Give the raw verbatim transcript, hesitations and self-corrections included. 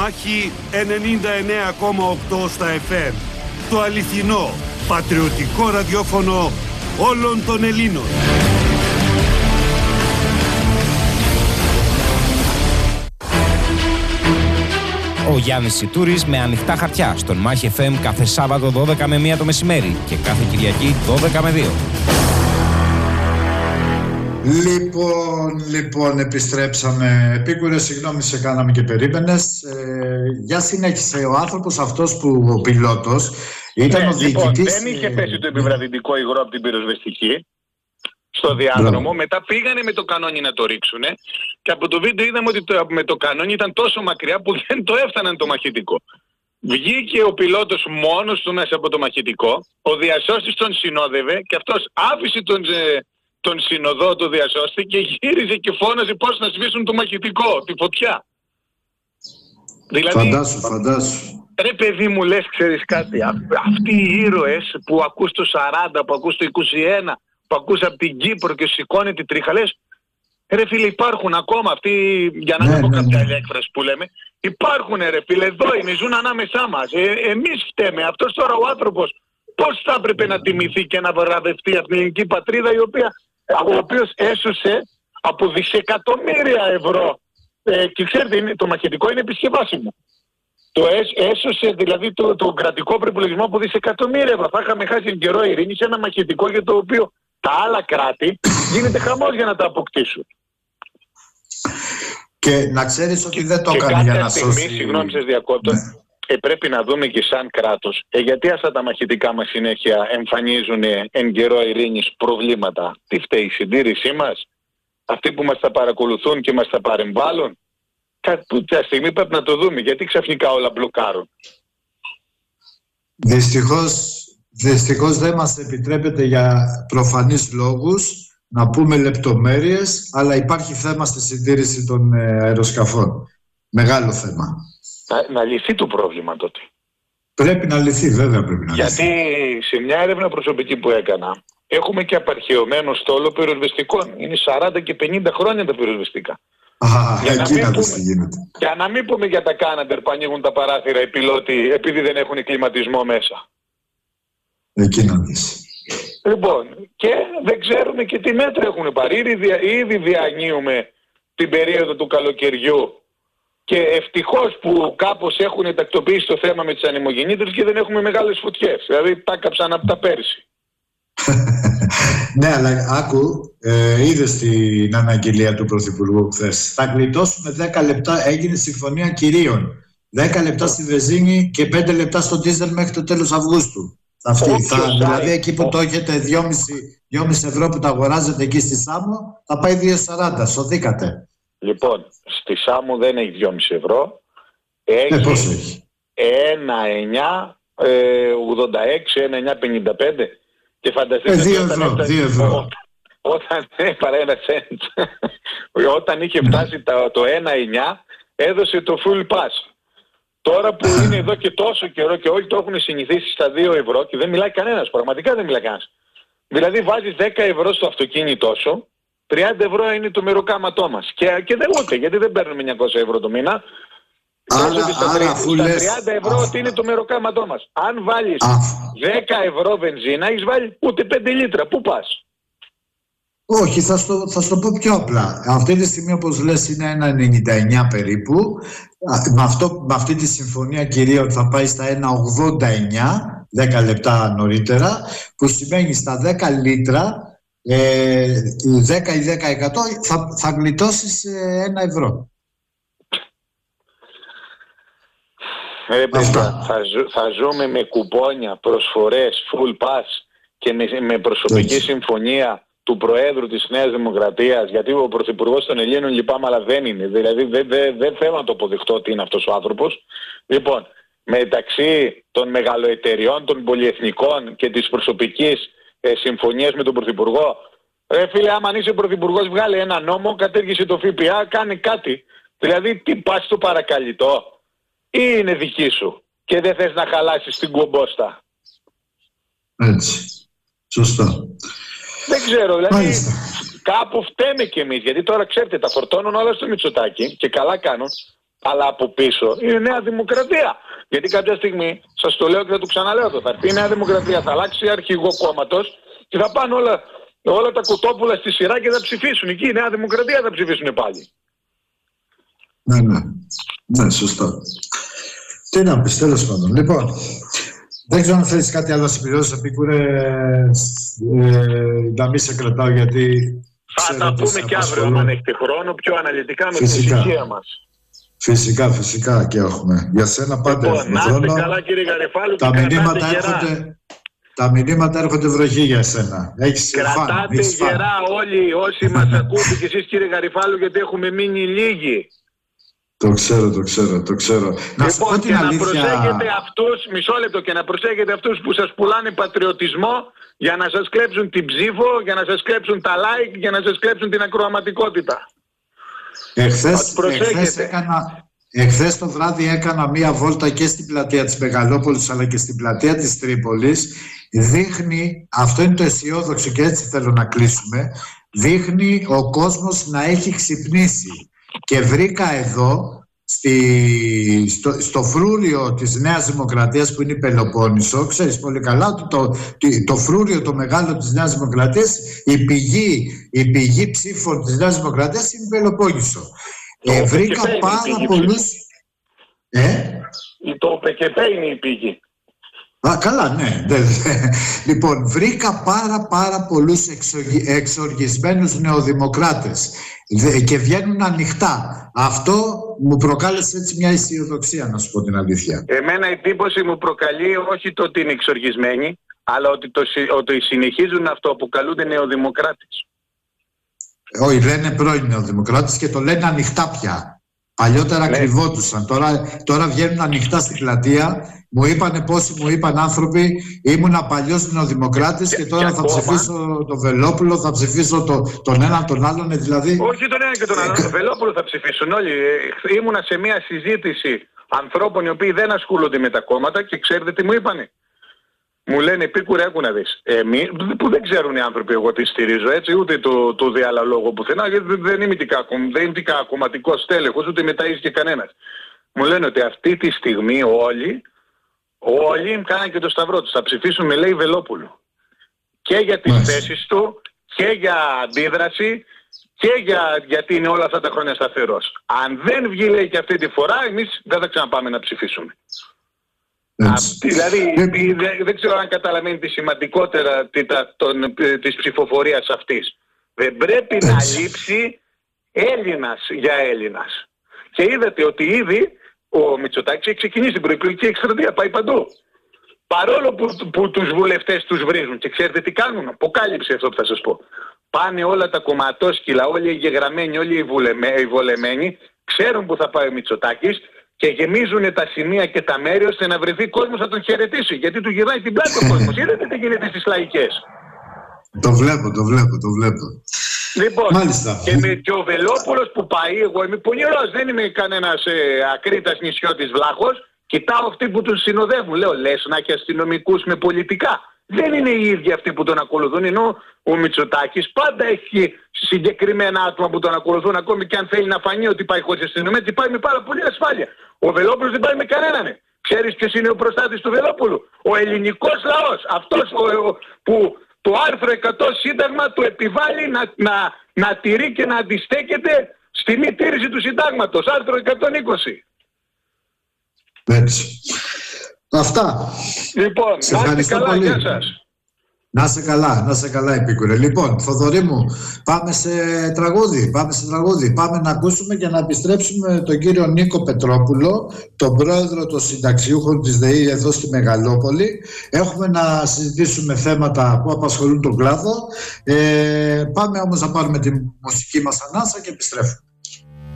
Μάχη ενενήντα εννέα κόμμα οκτώ στα εφ εμ. Το αληθινό, πατριωτικό ραδιόφωνο όλων των Ελλήνων. Ο Γιάννης Σιτούρης με ανοιχτά χαρτιά στον Μάχη εφ εμ κάθε Σάββατο δώδεκα με μία το μεσημέρι και κάθε Κυριακή δώδεκα με δύο. Λοιπόν, λοιπόν, επιστρέψαμε. Επίκουρε, συγγνώμη, σε κάναμε και περίμενες. Ε, για συνέχισε ο άνθρωπος αυτός που ο πιλότος ήταν ναι, ο διοικητής. Λοιπόν, δεν είχε πέσει το επιβραδυτικό υγρό από την πυροσβεστική στο διάδρομο. Μπράβο. Μετά πήγανε με το κανόνι να το ρίξουνε και από το βίντεο είδαμε ότι το, με το κανόνι ήταν τόσο μακριά που δεν το έφταναν το μαχητικό. Βγήκε ο πιλότος μόνος του μέσα από το μαχητικό, ο διασώστης τον συνόδευε και αυτός άφησε τον, τον συνοδό του διασώστη και γύριζε και φώναζε πώς να σβήσουν το μαχητικό, τη φωτιά. Δηλαδή, φαντάσου, φαντάσου. Ρε παιδί μου, λες, ξέρεις κάτι, α, αυτοί οι ήρωες που ακούς το σαράντα, που ακούς το είκοσι ένα, που ακούς από την Κύπρο και σηκώνει τη τρίχα, λες, ρε φίλε, υπάρχουν ακόμα αυτοί, για να μην ναι, πω ναι, κάποια άλλη ναι. έκφραση που λέμε, υπάρχουν ρε φίλε, εδώ είναι, ζουν ανάμεσά μας. Ε, εμείς φταίμε. Αυτός τώρα ο άνθρωπος πώς θα έπρεπε να τιμηθεί και να βραβευτεί από την ελληνική πατρίδα, η οποία, ο οποίος έσωσε από δισεκατομμύρια ευρώ. Ε, και ξέρετε, το μαχητικό είναι επισκευάσιμο. Το έσωσε δηλαδή το, το κρατικό προϋπολογισμό από δισεκατομμύρια ευρώ. Θα είχαμε χάσει την καιρό ειρήνη σε ένα μαχητικό για το οποίο τα άλλα κράτη γίνεται χαμός για να τα αποκτήσουν. Και να ξέρεις ότι δεν το έκανε για να στιγμή, σώσει... Συγγνώμη σας διακόπτω, ναι. ε, πρέπει να δούμε και σαν κράτος, ε, γιατί αυτά τα μαχητικά μας συνέχεια εμφανίζουν εν καιρό ειρήνης προβλήματα. Τι φταίει η συντήρησή μας, αυτοί που μας τα παρακολουθούν και μας τα παρεμβάλλουν. Κάποια στιγμή πρέπει να το δούμε, γιατί ξαφνικά όλα μπλοκάρουν. Δυστυχώς, δυστυχώς δεν μας επιτρέπεται για προφανείς λόγους να πούμε λεπτομέρειες, αλλά υπάρχει θέμα στη συντήρηση των αεροσκαφών. Μεγάλο θέμα. Να, να λυθεί το πρόβλημα τότε. Πρέπει να λυθεί, βέβαια πρέπει να Γιατί λυθεί. Γιατί σε μια έρευνα προσωπική που έκανα, έχουμε και απαρχαιωμένο στόλο πυροσβεστικών. Είναι σαράντα και πενήντα χρόνια τα πυροσβεστικά. Α, για, εκεί να να πούμε, γίνεται. για να μην πούμε για τα κάναντερ που ανοίγουν τα παράθυρα οι πιλότοι επειδή δεν έχουν κλιματισμό μέσα. Εκεί να δεις. Λοιπόν, και δεν ξέρουμε και τι μέτρα έχουν πάρει. Ήδη, ήδη διανύουμε την περίοδο του καλοκαιριού και ευτυχώς που κάπως έχουν τακτοποιήσει το θέμα με τις ανεμογεννήτρες και δεν έχουμε μεγάλες φωτιές. Δηλαδή τα κάψαν από τα πέρσι. Ναι, αλλά άκου, ε, είδες την αναγγελία του Πρωθυπουργού χθες. Θα γλιτώσουμε δέκα λεπτά, έγινε συμφωνία κυρίων. δέκα λεπτά στη βενζίνη και πέντε λεπτά στο ντίζελ μέχρι το τέλος Αυγούστου. Αυτή, θα, δηλαδή εκεί που το έχετε δυόμισι ευρώ που τα αγοράζετε εκεί στη Σάμο, θα πάει δύο σαράντα, σωθήκατε. Λοιπόν, στη Σάμο δεν έχει δυόμισι ευρώ. Έχει, ναι, πώς έχει? ένα εννιά ογδόντα έξι, ένα εννιά πενήντα πέντε. Και φανταστείτε, ε, δύο ευρώ, δύο ευρώ. Όταν, ε, παρά ένα σέντ, όταν είχε φτάσει το, το ένα εννιά, έδωσε το full pass. Τώρα που είναι εδώ και τόσο καιρό και όλοι το έχουν συνηθίσει στα δύο ευρώ και δεν μιλάει κανένας, πραγματικά δεν μιλάει κανένας. Δηλαδή βάζεις δέκα ευρώ στο αυτοκίνητό σου, τριάντα ευρώ είναι το μεροκάματό μας. Και, και δεν ούτε, γιατί δεν παίρνουμε εννιακόσια ευρώ το μήνα. Άρα, στα άρα αφού στα λες... τριάντα ευρώ ότι είναι το μεροκάματό μας. Αν βάλεις Α. δέκα ευρώ βενζίνα, έχεις βάλει ούτε πέντε λίτρα. Πού πας? Όχι, θα στο, θα στο πω πιο απλά. Αυτή τη στιγμή, όπως λες, είναι ένα ενενήντα εννιά περίπου. Με, αυτό, με αυτή τη συμφωνία κυρίων θα πάει στα ένα ογδόντα εννιά, δέκα λεπτά νωρίτερα, που σημαίνει στα δέκα λίτρα, ε, δέκα ή δέκα τοις εκατό θα, θα γλιτώσεις ένα ευρώ. Ε, παιδιά, θα, ζου, θα ζούμε με κουπόνια, προσφορές, full pass και με, με προσωπική Έτσι. συμφωνία του Προέδρου της Νέας Δημοκρατίας, γιατί ο Πρωθυπουργός των Ελλήνων λυπάμαι αλλά δεν είναι. Δηλαδή δεν δε, δε θέλω να το αποδειχτώ ότι είναι αυτός ο άνθρωπος. Λοιπόν, μεταξύ των μεγαλοεταιριών, των πολυεθνικών και της προσωπικής ε, συμφωνίας με τον Πρωθυπουργό, ρε φίλε, άμα είσαι Πρωθυπουργός, βγάλε ένα νόμο, κατέργησε το ΦΠΑ, κάνει κάτι. Δηλαδή τι πας στο παρακαλυτό ή είναι δική σου και δεν θες να χαλάσεις την κομπόστα? Έτσι. Σωστό. Δεν ξέρω, δηλαδή Μάλιστα. κάπου φταίμε κι εμείς, γιατί τώρα ξέρετε τα φορτώνουν όλα στο Μητσοτάκη και καλά κάνουν. αλλά από πίσω είναι Νέα Δημοκρατία. Γιατί κάποια στιγμή, σας το λέω και θα το ξαναλέω εδώ, θα έρθει η Νέα Δημοκρατία, θα αλλάξει αρχηγό κόμματος και θα πάνε όλα, όλα τα κοτόπουλα στη σειρά και θα ψηφίσουν. Εκεί η Νέα Δημοκρατία θα ψηφίσουν πάλι. Ναι, ναι. Ναι, σωστά. Τι να πεις, τέλος πάντων. Λοιπόν, δεν ξέρω αν θέλεις κάτι άλλο να συμπληρώσεις, Επίκουρε, ε, να μην σε κρατάω γιατί... Θα τα πούμε και αύριο, αν έχετε χρόνο, πιο αναλυτικά με την ησυχία μας. Φυσικά, φυσικά και έχουμε. Για σένα πάντα λοιπόν, έχουμε χρόνο. Να είστε καλά, κύριε Γαρυφάλου, τα και μηνύματα έρχονται, τα μηνύματα έρχονται βροχή για εσένα. Έχεις κρατάτε φαν, γερά φαν. Όλοι όσοι μας ακούτε και εσείς, κύριε Γαρυφάλου, γιατί έχουμε μείνει λίγοι. Το ξέρω, το ξέρω, το ξέρω. Λοιπόν, να σου πω την και αλήθεια... να προσέχετε αυτούς, μισό λεπτό, και να προσέχετε αυτούς που σας πουλάνε πατριωτισμό για να σας κλέψουν την ψήφο, για να σας κλέψουν τα like, για να σας κλέψουν την ακροαματικότητα. Εχθές, εχθές, έκανα, εχθές το βράδυ έκανα μία βόλτα και στην πλατεία της Μεγαλόπολης αλλά και στην πλατεία της Τρίπολης. Δείχνει, αυτό είναι το αισιόδοξο και έτσι θέλω να κλείσουμε, δείχνει ο κόσμος να έχει ξυπνήσει. Και βρήκα εδώ, στη, στο, στο φρούριο της Νέας Δημοκρατίας που είναι η Πελοπόννησο, ξέρεις πολύ καλά ότι το, το, το φρούριο το μεγάλο της Νέας Δημοκρατίας, η πηγή, η πηγή ψήφων της Νέας Δημοκρατίας είναι η Πελοπόννησο. Ε, βρήκα πάρα πολλούς... Ε? Το ΠΚΠ είναι η πηγή. Α, καλά, ναι. Λοιπόν, βρήκα πάρα πάρα πολλούς εξοργι... εξοργισμένους νεοδημοκράτες και βγαίνουν ανοιχτά. Αυτό μου προκάλεσε έτσι μια αισιοδοξία, να σου πω την αλήθεια. Εμένα η εντύπωση μου προκαλεί όχι το ότι είναι εξοργισμένοι, αλλά ότι, το, ότι συνεχίζουν αυτό που καλούνται νεοδημοκράτες. Όχι, λένε πρώην νεοδημοκράτες και το λένε ανοιχτά πια. Παλιότερα ναι. Κρυβόντουσαν. Τώρα, τώρα βγαίνουν ανοιχτά στην πλατεία. Μου είπανε πόσοι μου είπαν άνθρωποι, ήμουνα παλιός νεοδημοκράτης και, και τώρα και θα ακόμα... ψηφίσω τον Βελόπουλο, θα ψηφίσω το, τον έναν τον άλλον, δηλαδή... Όχι τον έναν και τον άλλον, τον Βελόπουλο θα ψηφίσουν όλοι. Ήμουνα σε μια συζήτηση ανθρώπων οι οποίοι δεν ασχολούνται με τα κόμματα και ξέρετε τι μου είπανε. Μου λένε, Επίκουρε, άκου να δεις. Εμείς, που δεν ξέρουν οι άνθρωποι εγώ τι στηρίζω, έτσι, ούτε το, το διαλαλόγο πουθενά, γιατί δεν είμαι κομματικός τέλεχος, ούτε μεταΐζει και κανένας. Μου λένε ότι αυτή τη στιγμή όλοι, όλοι κάναν και το σταυρό τους. Θα ψηφίσουν, με λέει, Βελόπουλο. Και για τις Μάλιστα. θέσεις του, και για αντίδραση, και για, γιατί είναι όλα αυτά τα χρόνια σταθερός. Αν δεν βγει, λέει, και αυτή τη φορά, εμείς δεν θα ξαναπάμε να ψηφίσουμε. Αυτή, δηλαδή δεν, δεν ξέρω αν καταλαβαίνει τη σημαντικότερα της ψηφοφορίας αυτής. Δεν πρέπει Έτσι. να λείψει Έλληνας για Έλληνας. Και είδατε ότι ήδη ο Μητσοτάκης έχει ξεκινήσει την προεκλογική εκστρατεία, πάει παντού. Παρόλο που, που τους βουλευτές τους βρίζουν. Και ξέρετε τι κάνουν, αποκάλυψε αυτό που θα σας πω. Πάνε όλα τα κομματόσκυλα, όλοι οι εγγεγραμμένοι, όλοι οι βολεμένοι, ξέρουν που θα πάει ο Μητσοτάκης και γεμίζουν τα σημεία και τα μέρη ώστε να βρεθεί κόσμος να τον χαιρετήσει. Γιατί του γυρνάει την πλάτη ο κόσμος. Είδατε τι γίνεται στις λαϊκές. Το βλέπω, το βλέπω, το βλέπω. Λοιπόν, Μάλιστα. και με και ο Βελόπουλος που πάει, εγώ είμαι πονηρός, δεν είμαι κανένας ε, ακρίτας νησιώτης βλάχος. Κοιτάω αυτοί που τους συνοδεύουν. Λέω, λες να έχει αστυνομικούς με πολιτικά. Δεν είναι οι ίδιοι αυτοί που τον ακολουθούν, ενώ ο Μητσοτάκης πάντα έχει συγκεκριμένα άτομα που τον ακολουθούν, ακόμη και αν θέλει να φανεί ότι πάει χωρίς αστυνομία, ότι πάει με πάρα πολύ ασφάλεια. Ο Βελόπουλος δεν πάει με κανέναν. Ξέρεις ποιος είναι ο προστάτης του Βελόπουλου? Ο ελληνικός λαός. Αυτός ο, ο, που το άρθρο εκατό Σύνταγμα του επιβάλλει να, να, να τηρεί και να αντιστέκεται στη μη τήρηση του Συντάγματος. Άρθρο εκατόν είκοσι. Έτσι. Αυτά. Λοιπόν, σε να είστε καλά, γεια σας. Να είσαι καλά, να είσαι καλά, Επίκουρε. Λοιπόν, Θοδωρή μου, πάμε σε τραγούδι, πάμε σε τραγούδι. Πάμε να ακούσουμε και να επιστρέψουμε τον κύριο Νίκο Πετρόπουλο, τον πρόεδρο των συνταξιούχων της ΔΕΗ εδώ στη Μεγαλόπολη. Έχουμε να συζητήσουμε θέματα που απασχολούν τον κλάδο. Ε, πάμε όμως να πάρουμε τη μουσική μας ανάσα και επιστρέφουμε.